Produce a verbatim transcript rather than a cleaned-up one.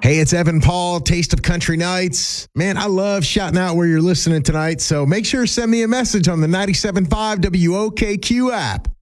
Hey, it's Evan Paul, Taste of Country Nights. Man, I love shouting out where you're listening tonight, so make sure to send me a message on the ninety-seven point five W O K Q app.